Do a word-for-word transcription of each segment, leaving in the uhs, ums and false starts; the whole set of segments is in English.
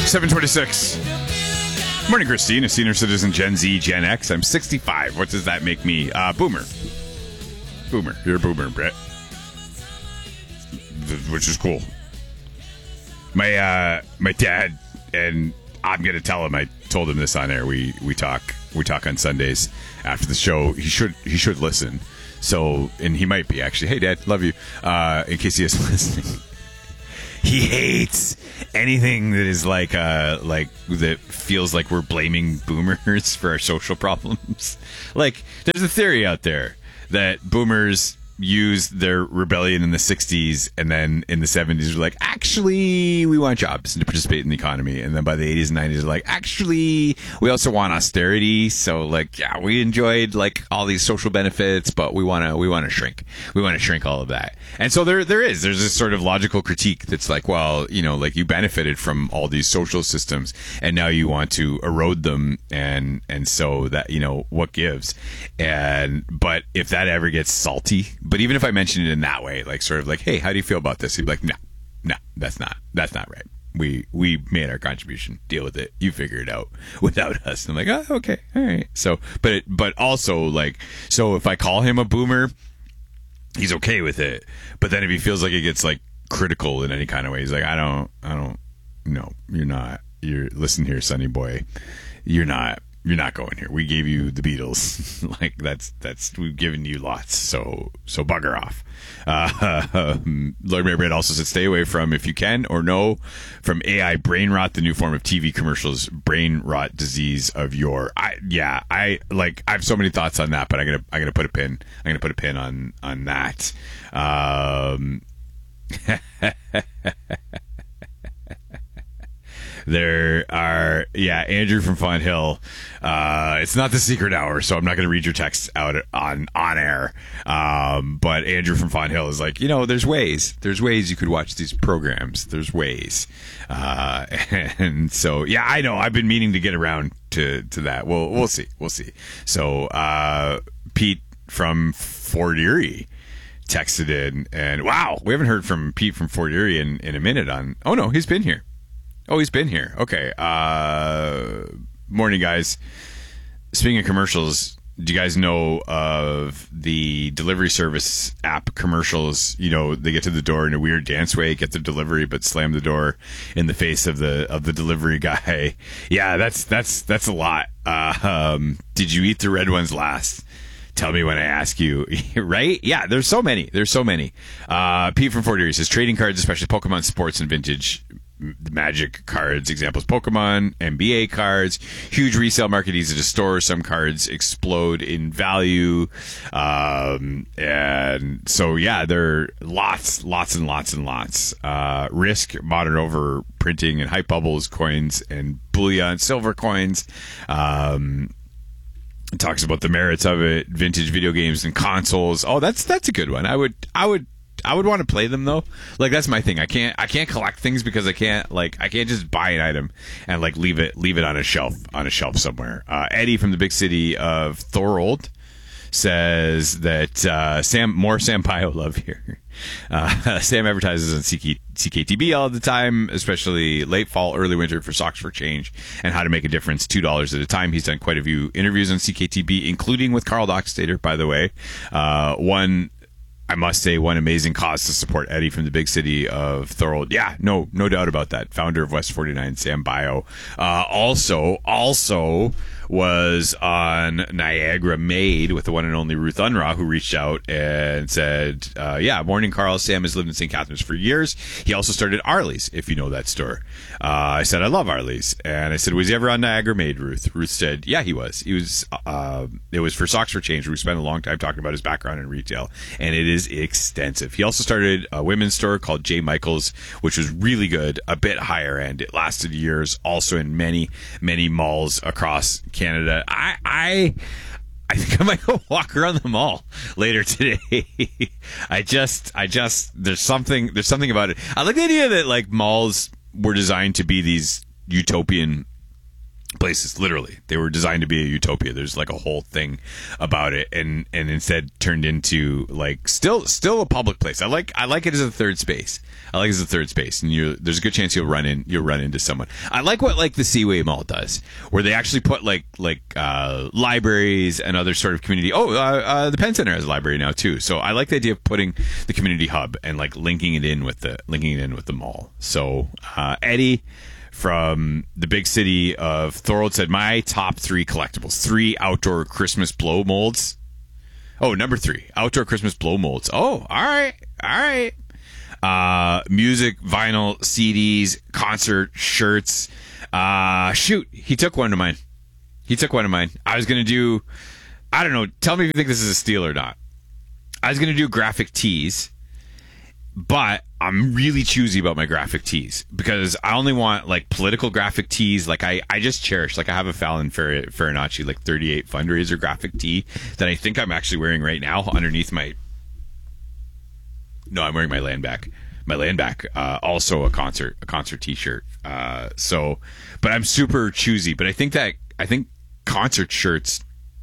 seven twenty-six. Morning, Christine. A senior citizen, Gen Z, Gen X. I'm sixty-five. What does that make me? Uh, boomer. Boomer. You're a boomer, Brett. Which is cool. My uh, my dad, and I'm gonna tell him. I told him this on air. We we talk we talk on Sundays after the show. He should he should listen. So, and he might be actually. Hey, Dad, love you. Uh, in case he is listening. He hates anything that is like uh like that feels like we're blaming boomers for our social problems. Like, there's a theory out there that boomers used their rebellion in the sixties, and then in the seventies were like, actually, we want jobs and to participate in the economy. And then by the eighties and nineties, they're like, actually, we also want austerity. So, like, yeah, we enjoyed like all these social benefits, but we want to we want to shrink. We want to shrink all of that. And so there there is there's this sort of logical critique that's like, well, you know, like you benefited from all these social systems, and now you want to erode them, and and so that, you know, what gives? And but if that ever gets salty. But even if I mentioned it in that way, like sort of like, hey, how do you feel about this? He'd be like, no, no, that's not, that's not right. We we made our contribution. Deal with it. You figure it out without us. And I'm like, oh, okay, all right. So, but it, but also like, so if I call him a boomer, he's okay with it. But then if he feels like it gets like critical in any kind of way, he's like, I don't, I don't, no, you're not. You're listen here, Sonny boy, you're not. You're not going here. We gave you the Beatles. Like that's that's we've given you lots. So so bugger off. Uh, um, Lord Mayor Brett also said, stay away from, if you can or no, from A I brain rot, the new form of T V commercials, brain rot disease of your. I yeah. I like. I have so many thoughts on that, but I'm gonna I'm gonna put a pin. I'm gonna put a pin on on that. Um, There are, yeah, Andrew from Font Hill. Uh, it's not the secret hour, so I'm not going to read your text out on on air. Um, but Andrew from Font Hill is like, you know, there's ways. There's ways you could watch these programs. There's ways. Uh, and so, yeah, I know. I've been meaning to get around to, to that. Well, we'll see. We'll see. So, uh, Pete from Fort Erie texted in, and wow, we haven't heard from Pete from Fort Erie in, in a minute on, oh no, he's been here. Oh, he's been here. Okay. Uh, morning, guys. Speaking of commercials, do you guys know of the delivery service app commercials? You know, they get to the door in a weird dance way, get the delivery, but slam the door in the face of the of the delivery guy. Yeah, that's that's that's a lot. Uh, um, did you eat the red ones last? Tell me when I ask you, right? Yeah, there's so many. There's so many. Uh, Pete from Fort Erie says trading cards, especially Pokemon Sports and Vintage Magic cards, examples Pokemon, N B A cards, huge resale market, easy to store. Some cards explode in value, um, and so yeah, there are lots, lots and lots and lots. Uh, risk, modern over printing and hype bubbles, coins and bullion, silver coins. Um, it talks about the merits of it, vintage video games and consoles. Oh, that's that's a good one. I would I would. I would want to play them though. Like that's my thing. I can't I can't collect things because I can't like I can't just buy an item and like leave it leave it on a shelf on a shelf somewhere. Uh, Eddie from the big city of Thorold says that uh, Sam more Sam Pio love here. Uh, Sam advertises on C K, C K T B all the time, especially late fall, early winter for Socks for Change and how to make a difference. Two dollars at a time. He's done quite a few interviews on C K T B, including with Carl Dockstader, by the way. Uh, one. I must say, one amazing cause to support Eddie from the big city of Thorold. Yeah, no, no doubt about that. Founder of West forty-nine, Sam Bio. Uh, also, also was on Niagara Made with the one and only Ruth Unraw, who reached out and said, uh, yeah, morning, Carl. Sam has lived in Saint Catharines for years. He also started Arley's, if you know that store. Uh, I said, I love Arley's. And I said, was he ever on Niagara Made, Ruth? Ruth said, yeah, he was. He was, uh, it was for Socks for Change. We spent a long time talking about his background in retail, and it is extensive. He also started a women's store called J. Michaels, which was really good, a bit higher end. It lasted years, also in many, many malls across Canada. I, I, I think I might go walk around the mall later today. I just, I just, there's something, there's something about it. I like the idea that like malls were designed to be these utopian places. Literally, they were designed to be a utopia. There's like a whole thing about it, and and instead turned into like still still a public place. I like I like it as a third space. I like it as a third space, and you there's a good chance you'll run in you'll run into someone. I like what like the Seaway Mall does, where they actually put like like uh, libraries and other sort of community. Oh, uh, uh, the Penn Center has a library now too. So I like the idea of putting the community hub and like linking it in with the linking it in with the mall. So uh, Eddie from the big city of Thorold said, my top three collectibles, three outdoor Christmas blow molds. Oh, number three, outdoor Christmas blow molds. Oh, all right. All right. Uh, music, vinyl, C Ds, concert shirts. Uh, shoot, he took one of mine. He took one of mine. I was going to do, I don't know. Tell me if you think this is a steal or not. I was going to do graphic tees, but I'm really choosy about my graphic tees because I only want like political graphic tees. Like I, I just cherish, like I have a Fallon Fer- Farinacci like thirty-eight fundraiser graphic tee that I think I'm actually wearing right now underneath my, no, I'm wearing my land back, my land back, uh, also a concert, a concert t-shirt. Uh, so, but I'm super choosy, but I think that, I think concert shirts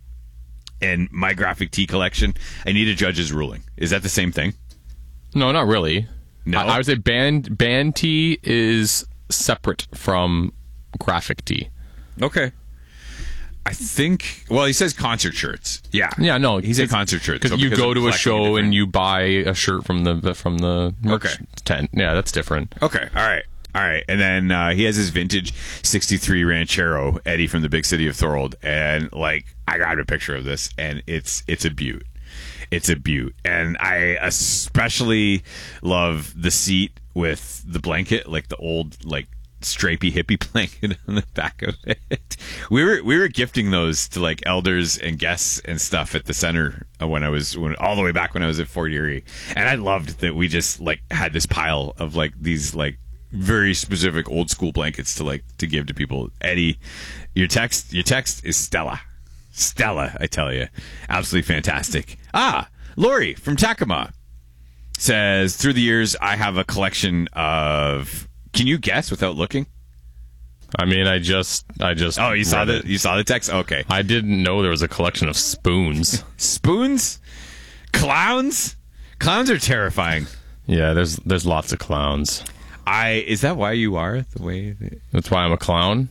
and my graphic tee collection, I need a judge's ruling. Is that the same thing? No, not really. No, I, I would say band band tee is separate from graphic tee. Okay. I think. Well, he says concert shirts. Yeah. Yeah. No, he said concert shirts because so you because go I'm to a collecting show different- and you buy a shirt from the from the merch Okay. tent. Yeah, that's different. Okay. All right. All right. And then uh, he has his vintage sixty-three Ranchero, Eddie from the big city of Thorold, and like I grabbed a picture of this, and it's it's a beaut. It's a beaut. And I especially love the seat with the blanket, like the old, like, stripey hippie blanket on the back of it. We were we were gifting those to, like, elders and guests and stuff at the center when I was, when, all the way back when I was at Fort Erie. And I loved that we just, like, had this pile of, like, these, like, very specific old school blankets to, like, to give to people. Eddie, your text, your text is Stella. Stella, I tell you. Absolutely fantastic. Ah, Lori from Takima says, through the years, I have a collection of, can you guess without looking? I mean, I just, I just. Oh, you saw read the, it. you saw the text? Okay. I didn't know there was a collection of spoons. Spoons? Clowns? Clowns are terrifying. Yeah, there's there's lots of clowns. I, is that why you are the way that, That's why I'm a clown.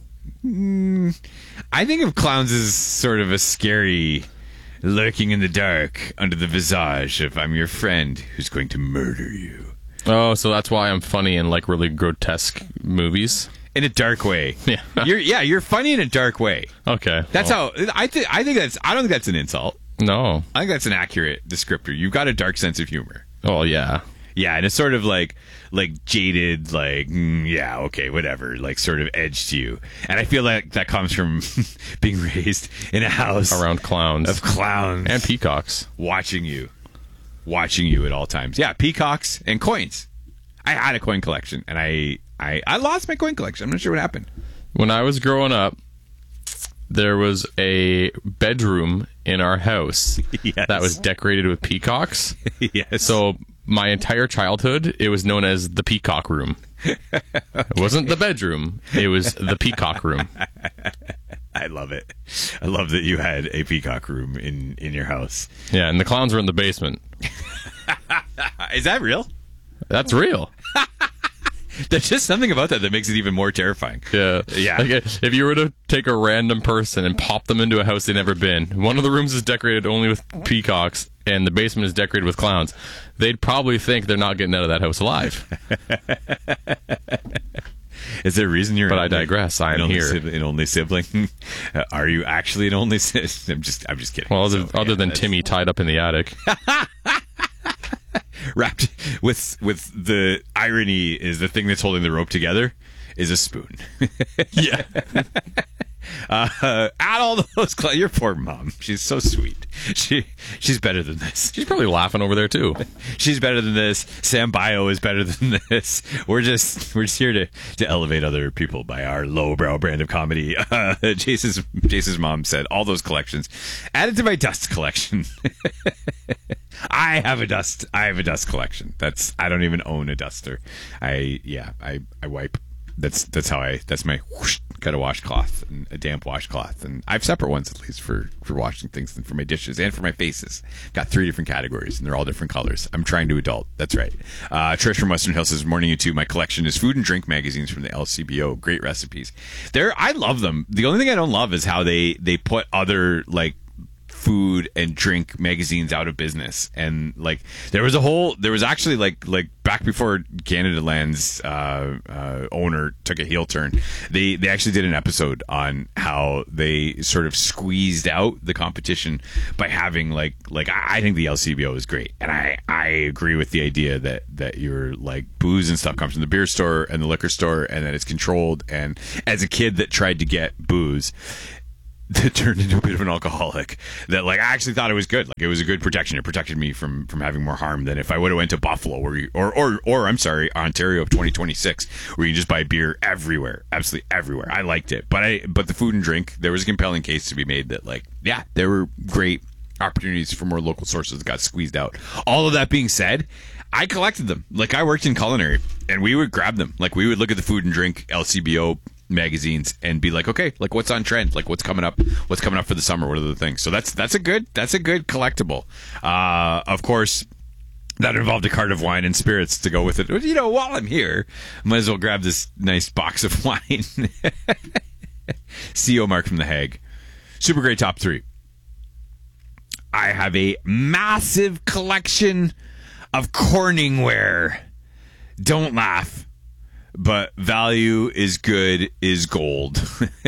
I think of clowns as sort of a scary, lurking in the dark under the visage of I'm your friend who's going to murder you. Oh, so that's why I'm funny in like really grotesque movies. In a dark way. Yeah. You're yeah, you're funny in a dark way. Okay, That's well, how I think I think that's I don't think that's an insult. No. I think that's an accurate descriptor. You've got a dark sense of humor. Oh yeah. Yeah, and it's sort of like like jaded, like mm, yeah, okay, whatever, like sort of edge to you. And I feel like that comes from being raised in a house Around clowns of clowns and peacocks. watching you, watching you at all times. Yeah, peacocks and coins. I had a coin collection, and I I, I lost my coin collection. I'm not sure what happened. When I was growing up, there was a bedroom in our house Yes. that was decorated with peacocks. Yes. So my entire childhood, it was known as the peacock room. It wasn't the bedroom. It was the peacock room. I love it. I love that you had a peacock room in, in your house. Yeah, and the clowns were in the basement. Is that real? That's real. There's just something about that that makes it even more terrifying. Yeah. Yeah. Like, if you were to take a random person and pop them into a house they've never been, one of the rooms is decorated only with peacocks and the basement is decorated with clowns, they'd probably think they're not getting out of that house alive. Is there a reason you're? But an I only- digress. I am an only here. sibling- An only sibling? Uh, Are you actually an only sibling? I'm just. I'm just kidding. Well, other, So, other yeah, than that's- Timmy tied up in the attic. wrapped with with the irony is the thing that's holding the rope together is a spoon. Yeah. Uh, add all those. Cl- Your poor mom. She's so sweet. She she's better than this. She's probably laughing over there, too. She's better than this. Sam Bio is better than this. We're just we're just here to, to elevate other people by our lowbrow brand of comedy. Uh, Jason's Jason's mom said all those collections added to my dust collection. I have a dust. I have a dust collection. That's I don't even own a duster. I yeah. I I wipe. That's that's how I. That's my whoosh got a washcloth and a damp washcloth, and I have separate ones at least for for washing things and for my dishes and for my faces. Got three different categories, and they're all different colors. I'm trying to adult. That's right. Uh, Trish from Western Hills says, "Morning, you two. My collection is food and drink magazines from the L C B O. Great recipes. They're I love them. The only thing I don't love is how they they put other like." food and drink magazines out of business, and like there was a whole there was actually like like back before Canada Land's uh, uh, owner took a heel turn, they they actually did an episode on how they sort of squeezed out the competition by having like like I, I think the L C B O is great, and I I agree with the idea that that your like booze and stuff comes from the beer store and the liquor store, and that it's controlled. And as a kid that tried to get booze, that turned into a bit of an alcoholic, that like I actually thought it was good. Like it was a good protection. It protected me from from having more harm than if I would have went to Buffalo or or or, or I'm sorry, Ontario of twenty twenty-six, where you just buy beer everywhere, absolutely everywhere. I liked it, but I but the food and drink, there was a compelling case to be made that like yeah, there were great opportunities for more local sources that got squeezed out. All of that being said, I collected them. Like I worked in culinary, and we would grab them. Like we would look at the food and drink L C B O magazines and be like, okay, like what's on trend, like what's coming up what's coming up for the summer, what are the things. So that's that's a good that's a good collectible. Uh of course that involved a cart of wine and spirits to go with it. You know, while I'm here, might as well grab this nice box of wine. C O Mark from The Hague. Super great top three. I have a massive collection of Corningware. Don't laugh. But value is good is gold.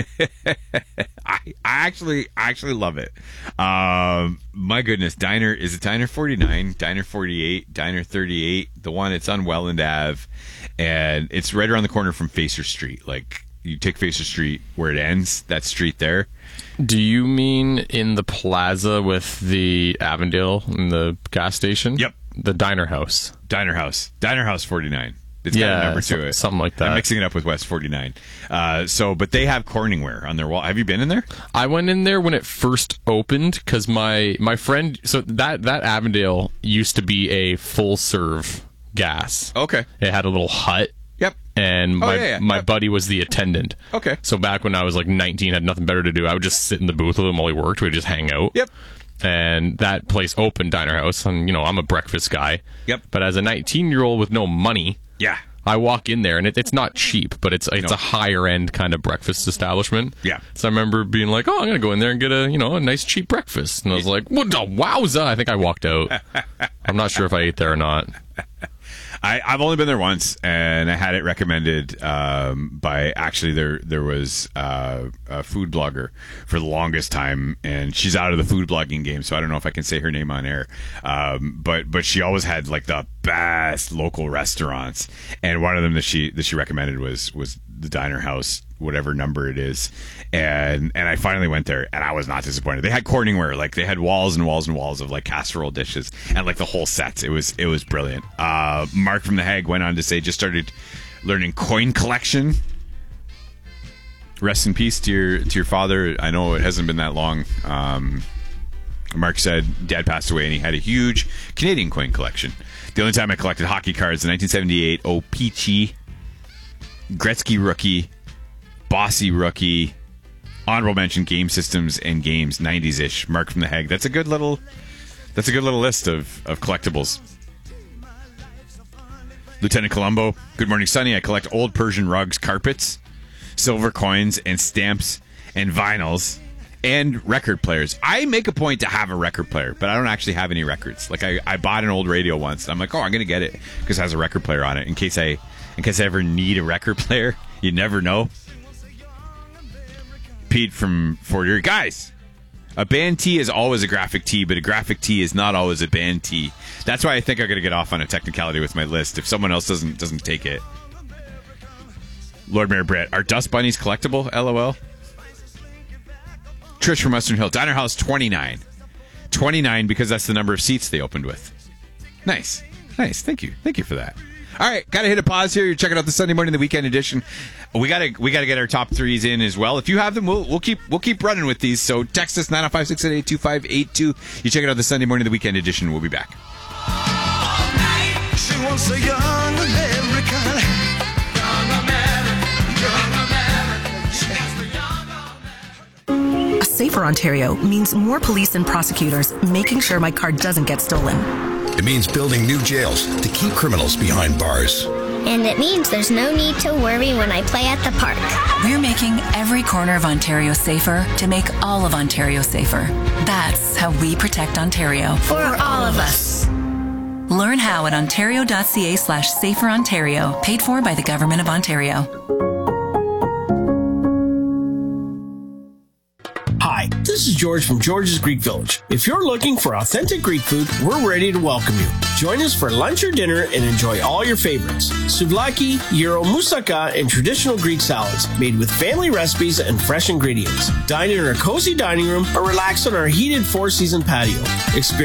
I, I actually I actually love it. Um, my goodness, Diner is it Diner forty-nine, Diner forty-eight, Diner thirty-eight, the one it's on Welland Ave, and it's right around the corner from Facer Street. Like you take Facer Street where it ends, that street there. Do you mean in the plaza with the Avondale and the gas station? Yep. The Diner House. Diner House. Diner House forty-nine. It's yeah, got a number to so, it. Something like that. I'm mixing it up with West forty-nine. Uh, so, but they have Corningware on their wall. Have you been in there? I went in there when it first opened because my, my friend, so that, that Avondale used to be a full serve gas. Okay. It had a little hut. Yep. And my, oh, yeah, yeah. my yep. buddy was the attendant. Okay. So back when I was like nineteen, had nothing better to do, I would just sit in the booth with him while he worked. We'd just hang out. Yep. And that place opened, Diner House, and you know, I'm a breakfast guy. Yep. But as a nineteen-year-old with no money, yeah, I walk in there, and it, it's not cheap, but it's it's no. a higher end kind of breakfast establishment. Yeah. So I remember being like, "Oh, I'm gonna go in there and get a you know a nice cheap breakfast," and I was like, "What the wowza!" I think I walked out. I'm not sure if I ate there or not. I, I've only been there once, and I had it recommended um, by actually there there was uh, a food blogger for the longest time, and she's out of the food blogging game, so I don't know if I can say her name on air. Um, but but she always had like the best local restaurants, and one of them that she that she recommended was was the Diner House, whatever number it is, and and I finally went there, and I was not disappointed. They had Corningware, like they had walls and walls and walls of like casserole dishes and like the whole sets. It was it was brilliant. Uh, Mark from The Hague went on to say just started learning coin collection. Rest in peace to your to your father. I know it hasn't been that long. Um, Mark said Dad passed away and he had a huge Canadian coin collection. The only time I collected hockey cards in nineteen seventy-eight, oh Peachy, Gretzky rookie, Bossy rookie, honorable mention game systems and games, nineties-ish. Mark from The Hague. That's a good little that's a good little list of, of collectibles. Lieutenant Colombo, good morning, Sonny. I collect old Persian rugs, carpets, silver coins, and stamps and vinyls and record players. I make a point to have a record player, but I don't actually have any records. Like I, I bought an old radio once. I'm like, oh, I'm gonna get it because it has a record player on it in case I in case I ever need a record player. You never know. Pete from Fort Erie. Guys, a band tee is always a graphic tee, but a graphic tee is not always a band tee. That's why I think I'm going to get off on a technicality with my list if someone else doesn't doesn't take it. Lord Mayor Brett, are dust bunnies collectible? LOL. Trish from Western Hill. Diner House twenty-nine. twenty-nine because that's the number of seats they opened with. Nice. Nice. Thank you. Thank you for that. All right, got to hit a pause here. You're checking out the Sunday morning, the weekend edition. We got to we got to get our top threes in as well. If you have them, we'll we'll keep we'll keep running with these. So text us nine oh five, six eight eight, two five eight two. You check it out the Sunday morning, the weekend edition. We'll be back. She wants a young American. Young American. Young American. Safer Ontario means more police and prosecutors making sure my car doesn't get stolen. It means building new jails to keep criminals behind bars. And it means there's no need to worry when I play at the park. We're making every corner of Ontario safer to make all of Ontario safer. That's how we protect Ontario. For all of us. Learn how at ontario.ca slash safer Ontario. Paid for by the Government of Ontario. Hi, this is George from George's Greek Village. If you're looking for authentic Greek food, we're ready to welcome you. Join us for lunch or dinner and enjoy all your favorites. Souvlaki, gyro, moussaka, and traditional Greek salads made with family recipes and fresh ingredients. Dine in our cozy dining room or relax on our heated four-season patio. Experience